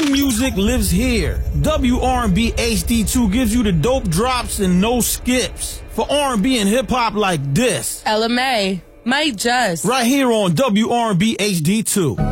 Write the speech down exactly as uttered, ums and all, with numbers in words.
New music lives here. W R and B H D two gives you the dope drops and no skips. For R and B and hip-hop like this. Ella Mai, Mike Just. Right here on W R and B H D two.